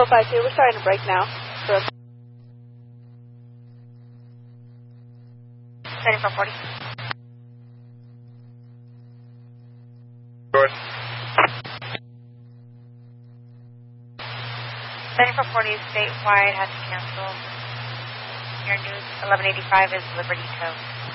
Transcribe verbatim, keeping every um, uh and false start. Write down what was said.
four five two, we're starting to break now. seventy-four forty. Good. seventy-four forty statewide has to cancel. Your news eleven eighty-five is Liberty Tow.